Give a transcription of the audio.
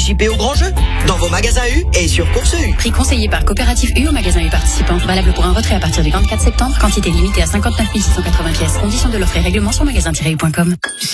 participer au grand jeu dans vos magasins U et sur Course U. Prix conseillé par Coopérative U au magasin U participant. Valable pour un retrait à partir du 24 septembre. Quantité limitée à 59 680 pièces. Conditions de l'offre et règlement sur magasin-u.com.